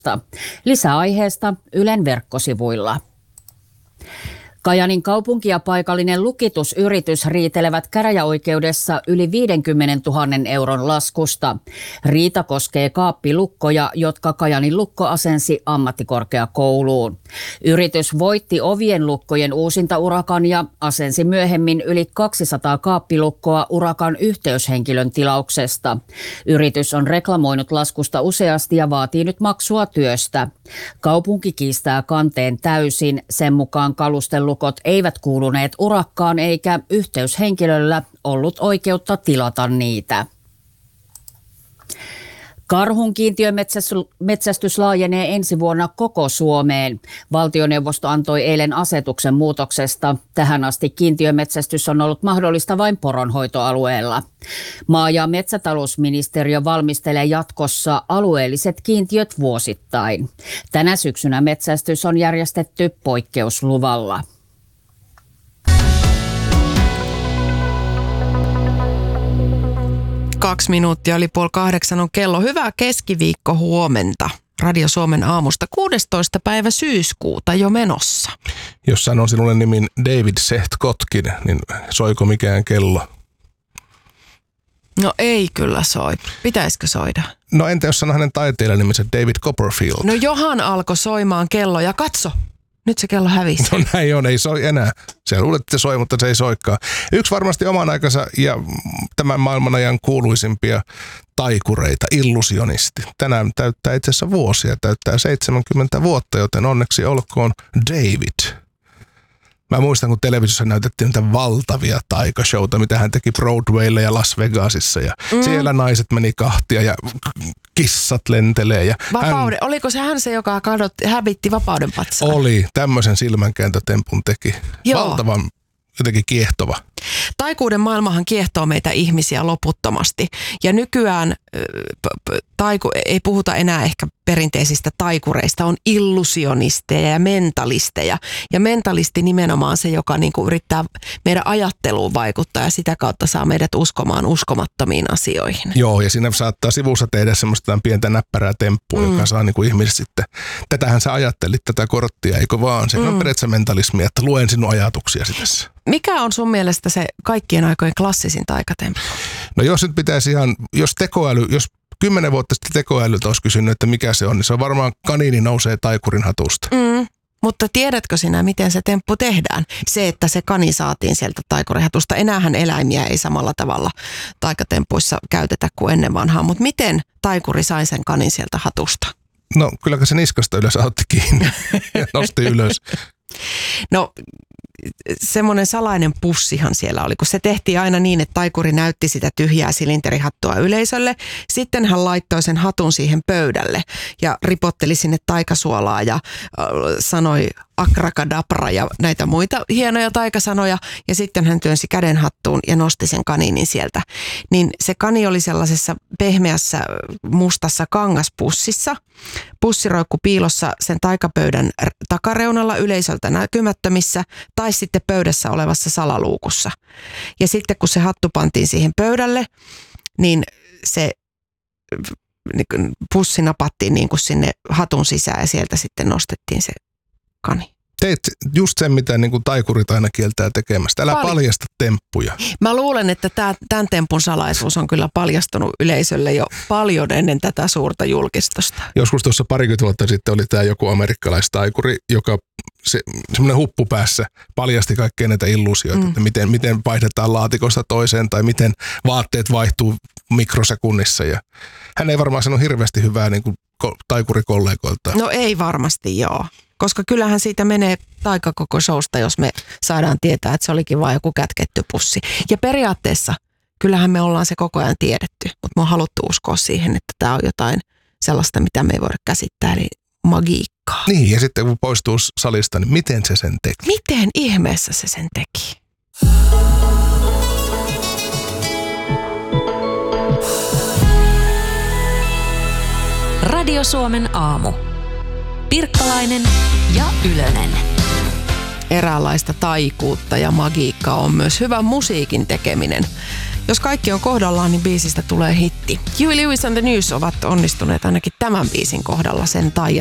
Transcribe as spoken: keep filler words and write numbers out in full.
Lisää aiheesta Ylen verkkosivuilla. Kajaanin kaupunki ja paikallinen lukitusyritys riitelevät käräjäoikeudessa yli viisikymmentätuhatta euron laskusta. Riita koskee kaappilukkoja, jotka Kajaanin lukko asensi ammattikorkeakouluun. Yritys voitti ovien lukkojen uusintaurakan ja asensi myöhemmin yli kaksisataa kaappilukkoa urakan yhteyshenkilön tilauksesta. Yritys on reklamoinut laskusta useasti ja vaatii nyt maksua työstä. Kaupunki kiistää kanteen täysin. Sen mukaan kalustelukot eivät kuuluneet urakkaan eikä yhteyshenkilöllä ollut oikeutta tilata niitä. Karhun kiintiömetsästys laajenee ensi vuonna koko Suomeen. Valtioneuvosto antoi eilen asetuksen muutoksesta. Tähän asti kiintiömetsästys on ollut mahdollista vain poronhoitoalueella. Maa- ja metsätalousministeriö valmistelee jatkossa alueelliset kiintiöt vuosittain. Tänä syksynä metsästys on järjestetty poikkeusluvalla. Kaksi minuuttia oli puoli kahdeksan on kello. Hyvää keskiviikko huomenta. Radio Suomen aamusta kuudestoista päivä syyskuuta jo menossa. Jos sanon sinulle nimin David Seht Kotkin, niin soiko mikään kello? No ei kyllä soi. Pitäisikö soida? No entä jos sanon hänen taiteilijan nimensä David Copperfield? No johan alkoi soimaan kello ja katso. Nyt se kello hävisi. No näin on, ei soi enää. Se luulet, että se soi, mutta se ei soikaan. Yksi varmasti oman aikansa ja tämän maailman ajan kuuluisimpia taikureita, illusionisti. Tänään täyttää itse asiassa vuosia, täyttää seitsemänkymmentä vuotta, joten onneksi olkoon David. Mä muistan, kun televisiossa näytettiin niitä valtavia taikashowta, mitä hän teki Broadwaylla ja Las Vegasissa. Ja mm. siellä naiset meni kahtia ja kissat lentelee. Ja Vapauden. Hän, oliko se hän se, joka kadotti, hävitti vapauden patsaan? Oli. Tämmöisen silmänkääntötempun teki. Joo. Valtavan jotenkin kiehtova. Taikuuden maailmahan kiehtoo meitä ihmisiä loputtomasti. Ja nykyään p- p- taiku, ei puhuta enää ehkä perinteisistä taikureista, on illusionisteja ja mentalisteja. Ja mentalisti nimenomaan se, joka niinku yrittää meidän ajatteluun vaikuttaa ja sitä kautta saa meidät uskomaan uskomattomiin asioihin. Joo, ja siinä saattaa sivussa tehdä semmoista pientä näppärää temppua, mm. joka saa niinku ihmiset sitten, tätähän sä ajattelit, tätä korttia, eikö vaan? Se mm. on periaatteessa mentalismia, että luen sinun ajatuksiasi tässä. Mikä on sun mielestä se kaikkien aikojen klassisin taikatemppu? No jos nyt pitäisi ihan, jos tekoäly, jos kymmenen vuotta sitten tekoälyltä olisi kysynyt, että mikä se on, niin se on varmaan kaniini nousee taikurin hatusta. Mm, mutta tiedätkö sinä, miten se temppu tehdään? Se, että se kani saatiin sieltä taikurin hatusta. Enäähän eläimiä ei samalla tavalla taikatempuissa käytetä kuin ennen vanhaa, mutta miten taikuri sai sen kanin sieltä hatusta? No kylläkö se niskasta ylös otti kiinni ja nosti ylös. No semmoinen salainen pussihan siellä oli, kun se tehtiin aina niin, että taikuri näytti sitä tyhjää silinterihattua yleisölle. Sitten hän laittoi sen hatun siihen pöydälle ja ripotteli sinne taikasuolaa ja äh, sanoi akrakadabra ja näitä muita hienoja taikasanoja. Ja sitten hän työnsi käden hattuun ja nosti sen kaninin sieltä. Niin se kani oli sellaisessa pehmeässä mustassa kangaspussissa. Pussi roikkui piilossa sen taikapöydän takareunalla yleisöltä näkymättömissä tai sitten pöydässä olevassa salaluukussa. Ja sitten kun se hattu pantiin siihen pöydälle, niin se niin pussi napattiin niin kuin sinne hatun sisään ja sieltä sitten nostettiin se kani. Teet just sen, mitä niin kuin taikurit aina kieltää tekemästä. Älä Pal- paljasta temppuja. Mä luulen, että tämä, tämän tempun salaisuus on kyllä paljastunut yleisölle jo paljon ennen tätä suurta julkistusta. Joskus tuossa parikymmentä vuotta sitten oli tämä joku amerikkalaistaikuri, joka se, semmoinen huppu päässä paljasti kaikkea näitä illuusioita, mm. että miten, miten vaihdetaan laatikosta toiseen tai miten vaatteet vaihtuu mikrosekunnissa. Ja hän ei varmaan sanonut hirveästi hyvää niin kuin taikurikollegoilta. No ei varmasti, joo. Koska kyllähän siitä menee taika koko showsta, jos me saadaan tietää, että se olikin vain joku kätketty pussi. Ja periaatteessa kyllähän me ollaan se koko ajan tiedetty, mutta me on haluttu uskoa siihen, että tämä on jotain sellaista, mitä me ei voida käsittää, eli magiikkaa. Niin, ja sitten kun poistuu salista, niin miten se sen teki? Miten ihmeessä se sen teki? Radio Suomen aamu. Pirkkalainen ja Ylönen. Eräänlaista taikuutta ja magiikkaa on myös hyvä musiikin tekeminen. Jos kaikki on kohdallaan, niin biisistä tulee hitti. Huey Lewis and the News ovat onnistuneet ainakin tämän biisin kohdalla sen tai